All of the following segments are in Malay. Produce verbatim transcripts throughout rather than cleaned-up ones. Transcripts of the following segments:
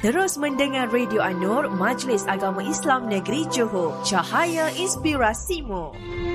Terus mendengar Radio An-Nur, Majlis Agama Islam Negeri Johor, cahaya inspirasimu.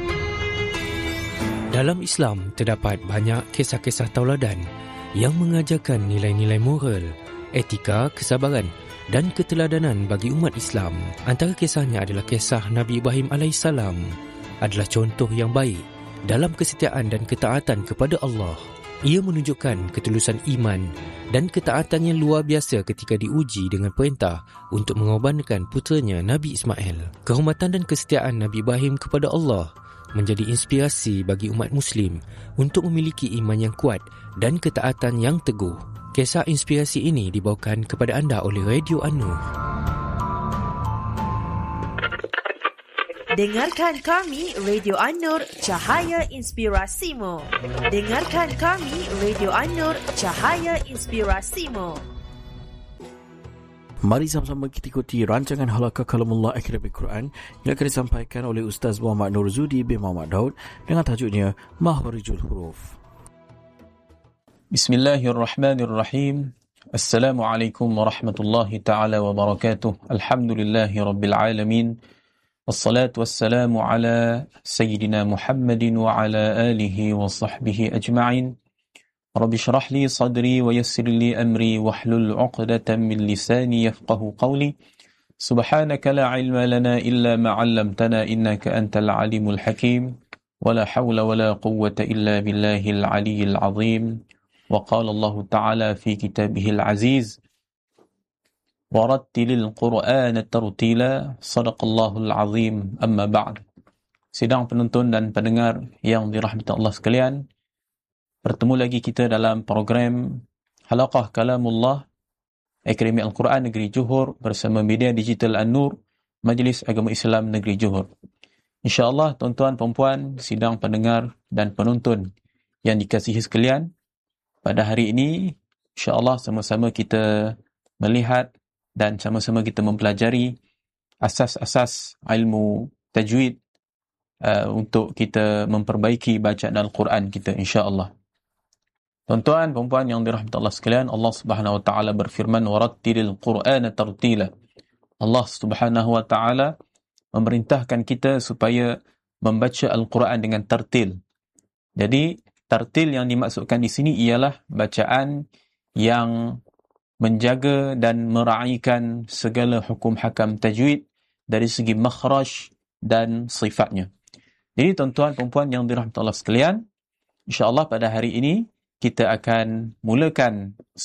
Dalam Islam, terdapat banyak kisah-kisah tauladan yang mengajarkan nilai-nilai moral, etika, kesabaran dan keteladanan bagi umat Islam. Antara kisahnya adalah kisah Nabi Ibrahim alaihissalam adalah contoh yang baik dalam kesetiaan dan ketaatan kepada Allah. Ia menunjukkan ketulusan iman dan ketaatan yang luar biasa ketika diuji dengan perintah untuk mengorbankan puteranya Nabi Ismail. Kehormatan dan kesetiaan Nabi Ibrahim kepada Allah menjadi inspirasi bagi umat Muslim untuk memiliki iman yang kuat dan ketaatan yang teguh. Kisah inspirasi ini dibawakan kepada anda oleh Radio An-Nur. Dengarkan kami, Radio An-Nur, cahaya inspirasimu. Dengarkan kami, Radio An-Nur, cahaya inspirasimu. Mari sama-sama kita ikuti rancangan Halaqah Kalamullah Akademi Quran yang akan disampaikan oleh Ustaz Muhammad Nur Zudi bin Muhammad Daud dengan tajuknya Makhrijul Huruf. Bismillahirrahmanirrahim. Assalamualaikum warahmatullahi taala wabarakatuh. Alhamdulillahi rabbil alamin. Wassalatu wassalamu ala Sayyidina Muhammadin wa ala alihi wa sahbihi ajma'in. Rabbi syrah li sadri wa yassir li amri wahlul 'uqdatam min lisani yafqahu qawli. Subhanaka la ilma lana illa ma 'allamtana innaka antal alimul hakim. Wala hawla wala quwwata illa billahil aliyyil 'azim. Wa qala Allah Ta'ala fi kitabihil aziz. Warattilil Qur'ana tartila. Sadaqallahul azim. Amma ba'd. Sidang penonton dan pendengar yang dirahmati Allah sekalian, bertemu lagi kita dalam program Halaqah Kalamullah Akademi Al-Quran Negeri Johor bersama media digital An-Nur, Majlis Agama Islam Negeri Johor. InsyaAllah tuan-tuan, perempuan, sidang pendengar dan penonton yang dikasihi sekalian, pada hari ini insyaAllah sama-sama kita melihat dan sama-sama kita mempelajari asas-asas ilmu tajwid uh, untuk kita memperbaiki bacaan Al-Quran kita insya-Allah. Tuan-tuan, perempuan yang dirahmati Allah sekalian, Allah Subhanahu wa taala berfirman, warattilil Qur'ana tartila. Allah Subhanahu wa taala memerintahkan kita supaya membaca Al-Quran dengan tartil. Jadi tartil yang dimaksudkan di sini ialah bacaan yang menjaga dan meraihkan segala hukum hakam tajwid dari segi makhraj dan sifatnya. Jadi tuan-tuan, perempuan yang dirahmati Allah sekalian, insya-Allah pada hari ini kita akan mulakan